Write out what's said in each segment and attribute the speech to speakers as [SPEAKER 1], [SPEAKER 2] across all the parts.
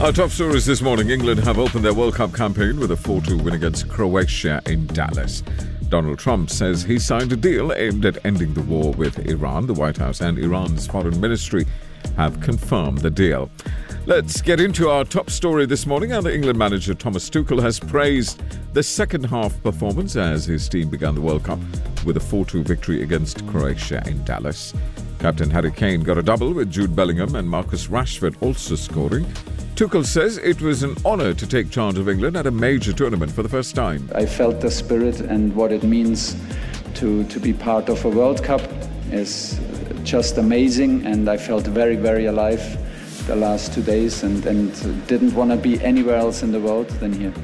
[SPEAKER 1] Our top stories this morning. England have opened their World Cup campaign with a 4-2 win against Croatia in Dallas. Donald Trump says he signed a deal aimed at ending the war with Iran. The White House and Iran's foreign ministry have confirmed the deal. Let's get into our top story this morning. And the England manager Thomas Tuchel has praised the second half performance as his team began the World Cup with a 4-2 victory against Croatia in Dallas. Captain Harry Kane got a double with Jude Bellingham and Marcus Rashford also scoring. Tuchel says it was an honour to take charge of England at a major tournament for the first time.
[SPEAKER 2] I felt the spirit and what it means to be part of a World Cup is just amazing, and I felt very, very alive the last 2 days and didn't want to be anywhere else in the world than here.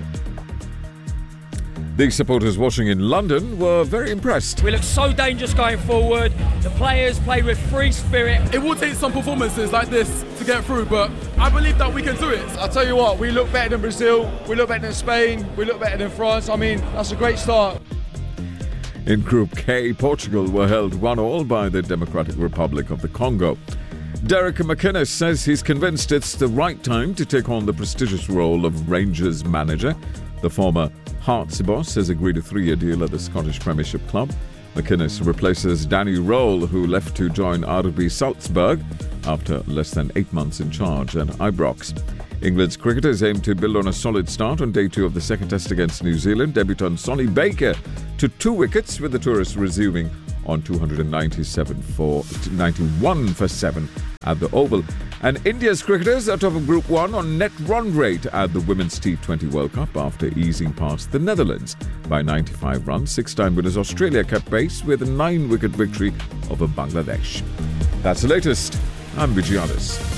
[SPEAKER 1] The supporters watching in London were very impressed.
[SPEAKER 3] We look so dangerous going forward. The players play with free spirit.
[SPEAKER 4] It will take some performances like this to get through, but I believe that we can do it. I'll tell you what, we look better than Brazil, we look better than Spain, we look better than France. I mean, that's a great start.
[SPEAKER 1] In Group K, Portugal were held 1-1 by the Democratic Republic of the Congo. Derek McInnes says he's convinced it's the right time to take on the prestigious role of Rangers manager. The former Hearts boss has agreed a 3-year deal at the Scottish Premiership club. McInnes replaces Danny Röhl, who left to join RB Salzburg after less than 8 months in charge at Ibrox. England's cricketers aim to build on a solid start on day 2 of the second test against New Zealand. Debutant Sonny Baker to 2 wickets, with the tourists resuming on 91 for 7 at the Oval. And India's cricketers are top of Group 1 on net run rate at the Women's T20 World Cup after easing past the Netherlands by 95 runs. 6-time winners Australia kept pace with a 9-wicket victory over Bangladesh. That's the latest. I'm Vijay Addis.